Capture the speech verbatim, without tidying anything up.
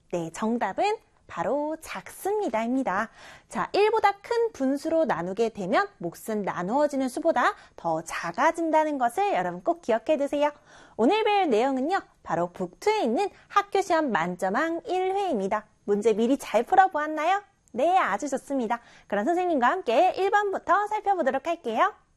네, 정답은 바로 작습니다입니다. 자, 일보다 큰 분수로 나누게 되면 몫은 나누어지는 수보다 더 작아진다는 것을 여러분 꼭 기억해 두세요. 오늘 배울 내용은요, 바로 북투에 있는 학교시험 만점왕 일 회입니다. 문제 미리 잘 풀어보았나요? 네, 아주 좋습니다. 그럼 선생님과 함께 일 번부터 살펴보도록 할게요.